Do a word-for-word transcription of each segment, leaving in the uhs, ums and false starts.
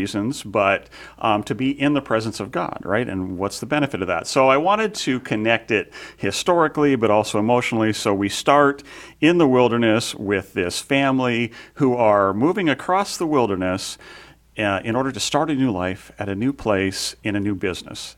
reasons, but um, to be in the presence of God, right? And what's the benefit of that? So I wanted to connect it historically, but also emotionally. So we start in the wilderness with this family who are moving across the wilderness uh, in order to start a new life at a new place in a new business.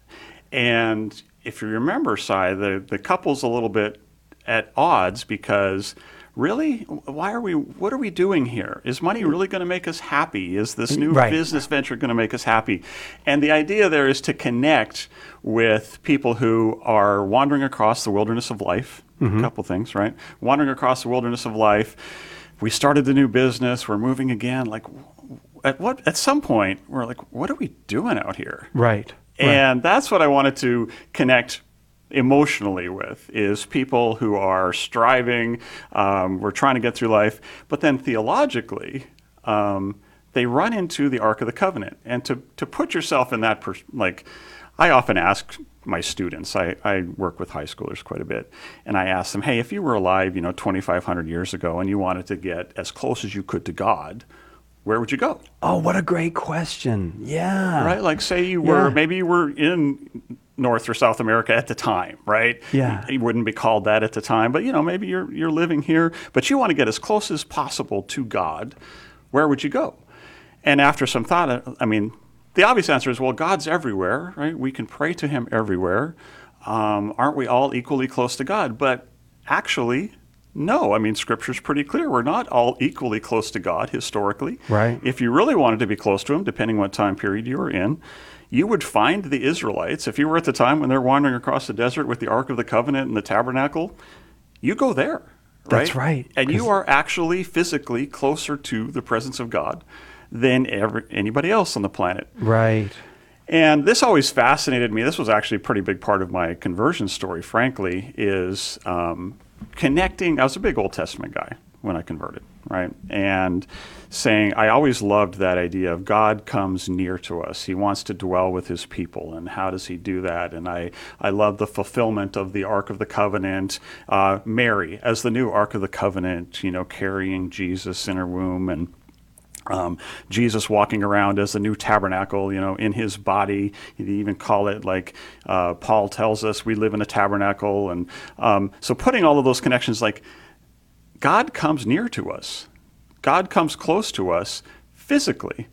And if you remember, Si, the, the couple's a little bit at odds because really, why are we, what are we doing here? Is money really going to make us happy? Is this new right. business venture going to make us happy? And the idea there is to connect with people who are wandering across the wilderness of life. Mm-hmm. A couple things, right? Wandering across the wilderness of life. We started the new business. We're moving again. Like, at what? At some point, we're like, what are we doing out here? Right. And right. that's what I wanted to connect emotionally with, is people who are striving, um, we're trying to get through life, but then theologically, um, they run into the Ark of the Covenant. And to, to put yourself in that, pers- like, I often ask my students, I, I work with high schoolers quite a bit, and I ask them, hey, if you were alive, you know, twenty-five hundred years ago and you wanted to get as close as you could to God, where would you go? Oh, what a great question. Yeah. Right? Like, say you were, yeah. maybe you were in North or South America at the time, right? Yeah. You wouldn't be called that at the time, but, you know, maybe you're you're living here, but you want to get as close as possible to God. Where would you go? And after some thought, I mean, the obvious answer is, well, God's everywhere, right? We can pray to him everywhere. Um, aren't we all equally close to God? But actually, no. I mean, Scripture's pretty clear. We're not all equally close to God historically. Right. If you really wanted to be close to him, depending what time period you were in, you would find the Israelites. If you were at the time when they're wandering across the desert with the Ark of the Covenant and the tabernacle, you go there. Right? That's right. And you are actually physically closer to the presence of God than ever, anybody else on the planet. Right. And this always fascinated me. This was actually a pretty big part of my conversion story, frankly, is um, connecting. I was a big Old Testament guy when I converted, right? And saying, I always loved that idea of God comes near to us. He wants to dwell with his people. And how does he do that? And I, I love the fulfillment of the Ark of the Covenant. Uh, Mary as the new Ark of the Covenant, you know, carrying Jesus in her womb, and Um, Jesus walking around as the new tabernacle, you know, in his body. You even call it, like uh, Paul tells us, we live in a tabernacle. And um, so putting all of those connections, like God comes near to us. God comes close to us physically.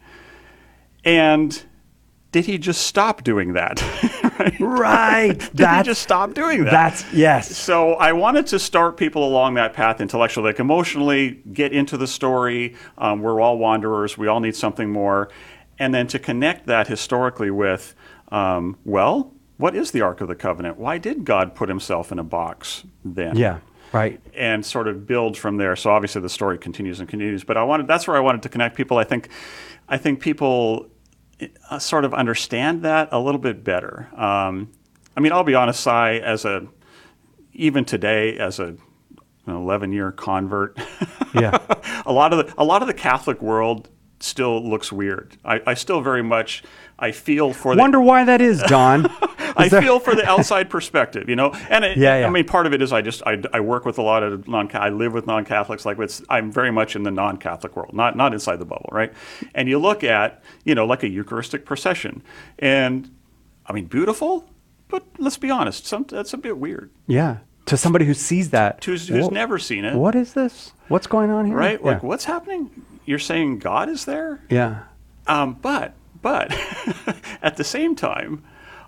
And did he just stop doing that? right? Right. Did that's, he just stop doing that? That's, yes. So I wanted to start people along that path intellectually, like emotionally, get into the story. Um, we're all wanderers. We all need something more. And then to connect that historically with, um, well, what is the Ark of the Covenant? Why did God put himself in a box then? Yeah. Right. And sort of build from there. So obviously the story continues and continues. But I wanted that's where I wanted to connect people. I think, I think people Uh, sort of understand that a little bit better. Um, I mean, I'll be honest, Si, as a, even today, as a an eleven-year convert, yeah, a lot of the a lot of the Catholic world still looks weird. I, I still very much, I feel for the... Wonder why that is, John. I there... feel for the outside perspective, you know? And it, yeah, yeah. I mean, part of it is I just, I, I work with a lot of non I live with non-Catholics. Like it's, I'm very much in the non-Catholic world, not not inside the bubble, right? And you look at, you know, like a Eucharistic procession. And, I mean, beautiful, but let's be honest, some, that's a bit weird. Yeah. To somebody who sees that. To, who's what, never seen it. What is this? What's going on here? Right? Yeah. Like, what's happening? You're saying God is there? Yeah. Um, but, but, at the same time,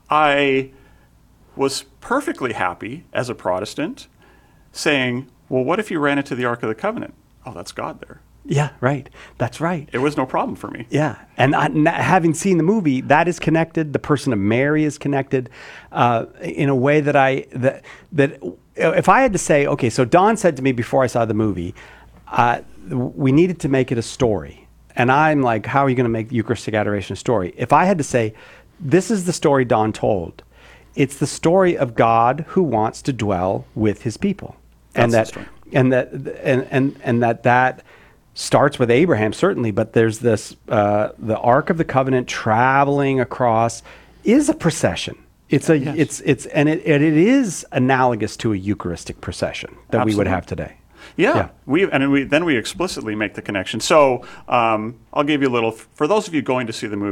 I was perfectly happy as a Protestant saying, well, what if you ran into the Ark of the Covenant? Oh, that's God there. Yeah, right. That's right. It was no problem for me. Yeah. And I, n- having seen the movie, that is connected. The person of Mary is connected uh, in a way that I, that, that if I had to say, okay, so Don said to me before I saw the movie, uh, we needed to make it a story. And I'm like, how are you going to make the Eucharistic Adoration a story? If I had to say, this is the story Don told, it's the story of God who wants to dwell with his people. That's and that, the story. and that, and, and, and that, that starts with Abraham, certainly, but there's this, uh, the Ark of the Covenant traveling across is a procession. It's a, yes. it's, it's, and it, it is analogous to a Eucharistic procession that Absolutely. we would have today. Yeah, Yeah. we and we then we explicitly make the connection. So um, I'll give you a little, for those of you going to see the movie,